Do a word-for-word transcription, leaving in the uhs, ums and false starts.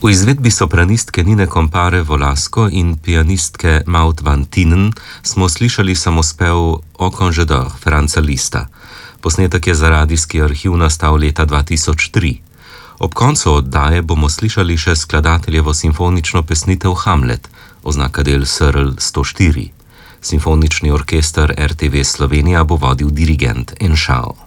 V izvedbi sopranistke Nine Compare Volasko in pianistke Maud van Tienen smo slišali samospev O Congedor Franza Lista. Posnetek je za radijski arhiv nastal leta dva tisoč tri. Ob koncu oddaje bomo slišali še skladateljevo simfonično pesnitev Hamlet, oznaka del S R L sto štiri. Simfonični orkester R T V Slovenija bo vodil dirigent Enšao.